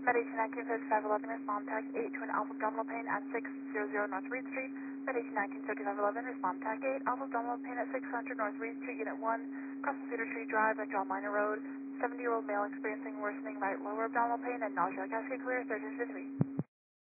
Med 1819-5511, respond tag 8 to an alpha abdominal pain at 600 North Reed Street. Med 1819-5511, respond tag 8, alpha abdominal pain at 600 North Reed Street, Unit 1, crossing Cedar Tree Drive and John Minor Road. 70-year-old male experiencing worsening right lower abdominal pain and nausea. Cascade clear, surgeon to 3.